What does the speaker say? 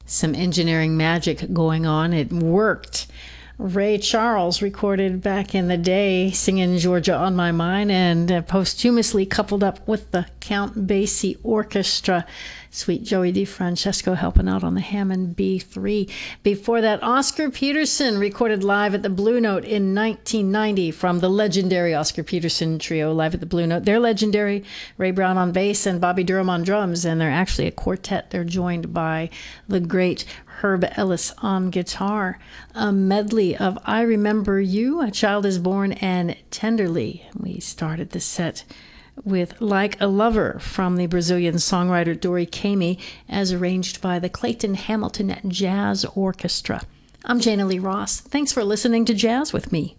some engineering magic going on. It worked. Ray Charles recorded back in the day singing Georgia on My Mind, and posthumously coupled up with the Count Basie Orchestra. Sweet Joey DeFrancesco helping out on the Hammond B3. Before that, Oscar Peterson recorded live at the Blue Note in 1990 from the legendary Oscar Peterson Trio live at the Blue Note. They're legendary. Ray Brown on bass and Bobby Durham on drums, and they're actually a quartet. They're joined by the great Herb Ellis on guitar. A medley of I Remember You, A Child Is Born, and Tenderly. We started the set with Like a Lover from the Brazilian songwriter Dori Caymmi, as arranged by the Clayton Hamilton Jazz Orchestra. I'm Jana Lee Ross. Thanks for listening to Jazz with me.